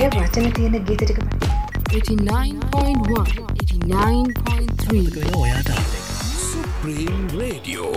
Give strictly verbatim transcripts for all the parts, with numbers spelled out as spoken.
ඔය වචන තියෙන ගීත ටික බලන්න. eighty-nine point one, eighty-nine point three. ඔයාට Supreme Radio.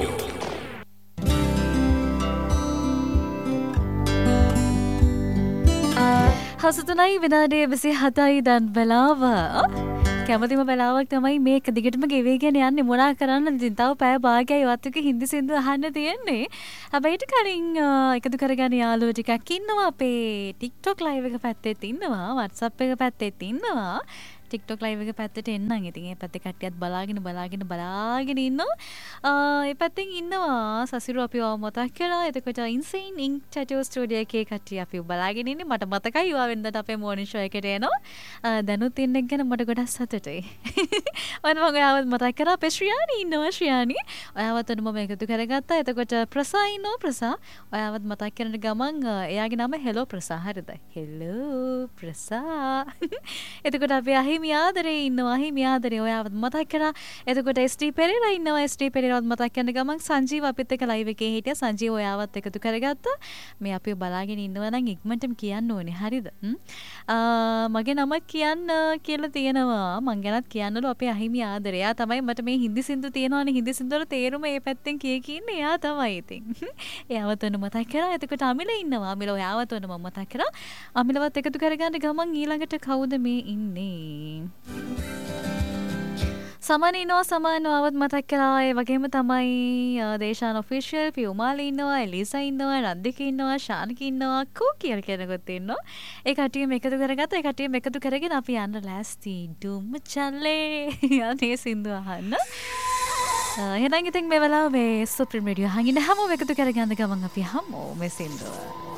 හසතුනයි විනාඩේ විසි හතයි දැන් වෙලාව. කැමතිම වෙලාවක් තමයි මේක දිගටම ගෙවීගෙන යන්නේ. මොනා කරන්න ඉතින් තව පැය භාගයයි වත් එක හින්දි සින්දු අහන්න තියෙන්නේ. හැබැයි ඊට කලින් එකතු කරගන්න යාළුවෝ ටිකක් ඉන්නවා අපේ TikTok live එක පැත්තෙත් ඉන්නවා, WhatsApp එක පැත්තෙත් ඉන්නවා. TikTok live එක පැත්තට එන්නම්. ඉතින් ඒ පැත්තේ කට්ටියත් බලාගෙන බලාගෙන බලාගෙන ඉන්නවා. ඒ පැත්තෙන් ඉන්නවා සසිරු අපිව මතක් කළා. එතකොට Insane Ink Tattoo Studio එකේ කට්ටිය අපිව බලාගෙන ඉන්නේ. මට මතකයි වා වෙනදට අපේ morning show එකට එනවා. දැනුත් ඉන්න එක ගැන මට ගොඩක් සතුටුයි. මම ඔයාවත් මතක් කරා. අපේ ශ්‍රියානි ඉන්නවා. ශ්‍රියානි ඔයාවත් උනම එකතු කරගත්තා. එතකොට ප්‍රසා ඉන්නවා. ප්‍රසා ඔයාවත් මතක් කරන ගමන් එයාගේ නම හෙලෝ ප්‍රසා. හරිද? හෙලෝ ප්‍රසා. එතකොට අපි අහි මියාදරේ ඉන්නවා. හි මියාදරේ ඔයාවත් මතක් කරා. එතකොට එස් ටී පෙරේරා ඉන්නවා. එස් ටී පෙරේරාවත් මතක් කරන ගමන් සංජීව අපිත් එක්ක ලයිව් එකේ හිටියා. සංජීව ඔයාවත් එකතු කරගත්තා. මේ අපිව බලාගෙන ඉන්නවා නම් ඉක්මනටම කියන්න ඕනේ. හරිද? මගේ නම කියන්න කියලා තියෙනවා. මං ගැනත් කියන්නලු අපේ අහිමි ආදරේ. එයා තමයි මට මේ හින්දි සින්දු තියෙනවානේ. හින්දි සින්දු වල තේරුම මේ පැත්තෙන් කිය කින්නේ එයා තමයි ඉතින්. එයාවත් ඔන්න මතක් කරා. එතකොට අමිල ඉන්නවා. අමිල ඔයාවත් ඔන්න මම මතක් කරා. අමිලවත් එකතු කරගන්න ගමන් ඊළඟට කවුද මේ ඉන්නේ? සමන ඉන්නවා. සමනවත් මතක් කරා. ඒ වගේම තමයි දේශාන ඔෆිෂියල් පියුමාලි ඉන්නවා, එලිසා ඉන්නවා, රන්දික ඉන්නවා, ශානක ඉන්නවා, කෝ කියලා කෙනෙකුත් ඉන්නවා. ඒ කට්ටියම එකතු කරගත්තා. ඒ කට්ටියම එකතු කරගෙන අපි යන්න ලෑස්ති. ඩුම් චල්ලේ යන්නේ සින්දු අහන්න. එහෙනම් ඉතින් මේ වෙලාව මේ සුප්‍රීම රේඩියෝ හංගින හැමෝම එකතු කරගන්න ගමන් අපි හමු මේ සින්දුව.